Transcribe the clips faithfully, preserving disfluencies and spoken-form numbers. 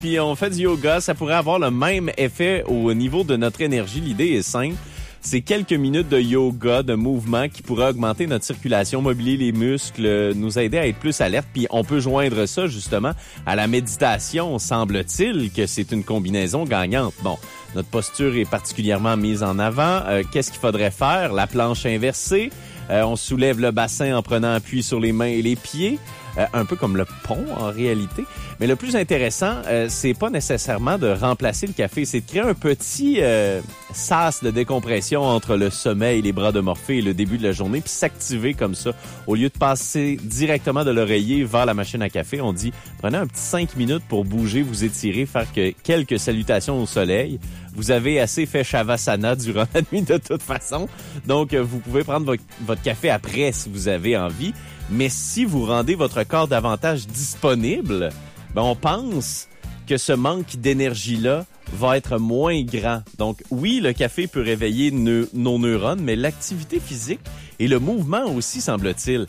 puis on fait du yoga, ça pourrait avoir le même effet au niveau de notre énergie. L'idée est simple. C'est quelques minutes de yoga, de mouvement qui pourraient augmenter notre circulation, mobiliser les muscles, nous aider à être plus alerte. Puis on peut joindre ça justement à la méditation. Semble-t-il que c'est une combinaison gagnante. Bon, notre posture est particulièrement mise en avant. Euh, qu'est-ce qu'il faudrait faire? La planche inversée. Euh, on soulève le bassin en prenant appui sur les mains et les pieds. Euh, un peu comme le pont en réalité. Mais le plus intéressant, euh, c'est pas nécessairement de remplacer le café, c'est de créer un petit euh, sas de décompression entre le sommeil, les bras de Morphée et le début de la journée, puis s'activer comme ça. Au lieu de passer directement de l'oreiller vers la machine à café, on dit prenez un petit cinq minutes pour bouger, vous étirer, faire que quelques salutations au soleil. Vous avez assez fait Shavasana durant la nuit de toute façon, donc vous pouvez prendre votre, votre café après si vous avez envie. Mais si vous rendez votre corps davantage disponible, ben on pense que ce manque d'énergie-là va être moins grand. Donc oui, le café peut réveiller ne- nos neurones, mais l'activité physique et le mouvement aussi, semble-t-il,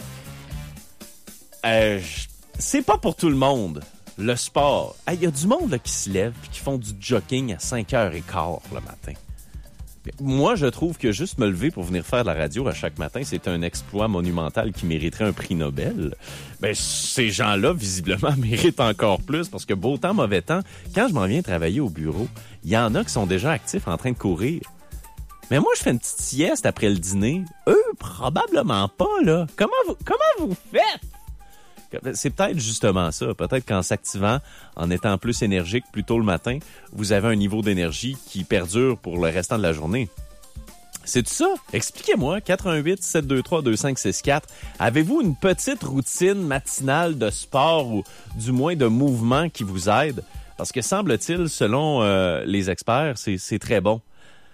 euh, c'est pas pour tout le monde. Le sport, il hey, y a du monde là, qui se lève et qui font du jogging à cinq heures quinze le matin. Moi, je trouve que juste me lever pour venir faire de la radio à chaque matin, c'est un exploit monumental qui mériterait un prix Nobel. Ben, ces gens-là, visiblement, méritent encore plus parce que beau temps, mauvais temps, quand je m'en viens travailler au bureau, il y en a qui sont déjà actifs en train de courir. Mais moi, je fais une petite sieste après le dîner. Eux, probablement pas, là. Comment vous, comment vous faites? C'est peut-être justement ça. Peut-être qu'en s'activant, en étant plus énergique plus tôt le matin, vous avez un niveau d'énergie qui perdure pour le restant de la journée. C'est tout ça? Expliquez-moi. quatre un huit, sept deux trois, deux cinq six quatre. Avez-vous une petite routine matinale de sport ou du moins de mouvement qui vous aide? Parce que semble-t-il, selon euh, les experts, c'est, c'est très bon.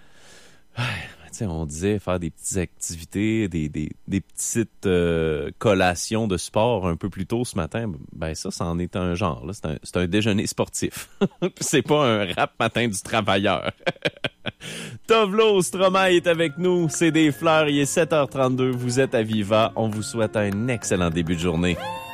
On disait faire des petites activités, des, des, des petites euh, collations de sport un peu plus tôt ce matin. Ben ça, ça en est un genre. Là. C'est, un, c'est un déjeuner sportif. C'est pas un rap matin du travailleur. Tovlo Stromae est avec nous. C'est des fleurs. Il est sept heures trente-deux. Vous êtes à Viva. On vous souhaite un excellent début de journée.